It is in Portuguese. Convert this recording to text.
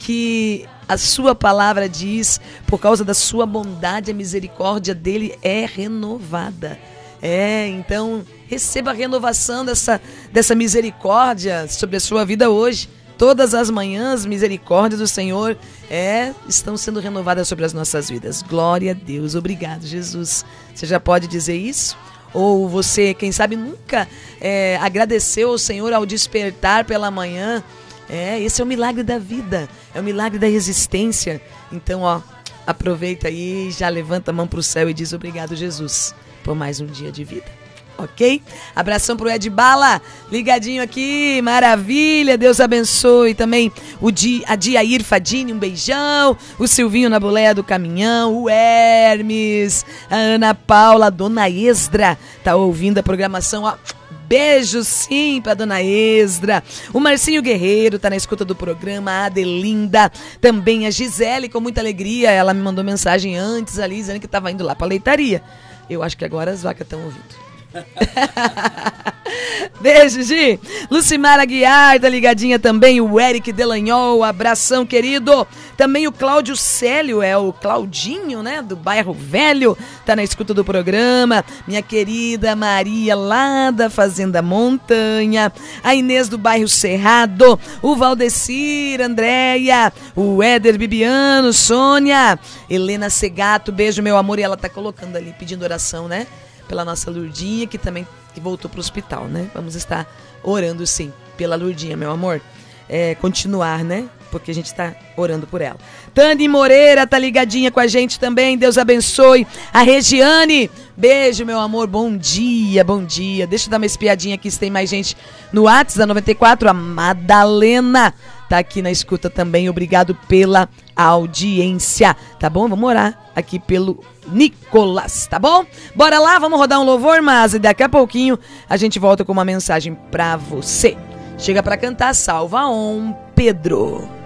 que a sua palavra diz, por causa da sua bondade, a misericórdia dele é renovada. Então receba a renovação dessa misericórdia sobre a sua vida hoje. Todas as manhãs, misericórdias do Senhor estão sendo renovadas sobre as nossas vidas. Glória a Deus. Obrigado, Jesus. Você já pode dizer isso? Ou você, quem sabe, nunca agradeceu ao Senhor ao despertar pela manhã. Esse é o milagre da vida. É o milagre da resistência. Então, aproveita aí, já levanta a mão para o céu e diz obrigado, Jesus, por mais um dia de vida. Ok? Abração pro Ed Bala, ligadinho aqui, maravilha, Deus abençoe também a Diair Fadini, um beijão, o Silvinho na boleia do caminhão, o Hermes, a Ana Paula, a Dona Esdra, tá ouvindo a programação, beijo sim pra Dona Esdra, o Marcinho Guerreiro tá na escuta do programa, a Adelinda, também a Gisele, com muita alegria, ela me mandou mensagem antes ali, dizendo que tava indo lá pra leitaria, eu acho que agora as vacas estão ouvindo. Beijo, Gi. Lucimar Aguiar tá ligadinha também, o Eric Delanhol, abração querido, também o Cláudio Célio, o Claudinho, né, do bairro Velho, tá na escuta do programa, minha querida Maria lá da Fazenda Montanha, a Inês do bairro Cerrado, o Valdecir, Andréia, o Éder Bibiano, Sônia, Helena Segato, beijo meu amor, e ela tá colocando ali, pedindo oração, né, pela nossa Lurdinha, que também voltou para o hospital, né? Vamos estar orando, sim, pela Lurdinha, meu amor. Continuar, né? Porque a gente está orando por ela. Tani Moreira tá ligadinha com a gente também. Deus abençoe. A Regiane, beijo, meu amor. Bom dia, bom dia. Deixa eu dar uma espiadinha aqui se tem mais gente no WhatsApp da 94. A Madalena tá aqui na escuta também. Obrigado pela audiência, tá bom? Vamos orar aqui pelo Nicolas, tá bom? Bora lá, vamos rodar um louvor, mas daqui a pouquinho a gente volta com uma mensagem pra você. Chega pra cantar Salva On Pedro.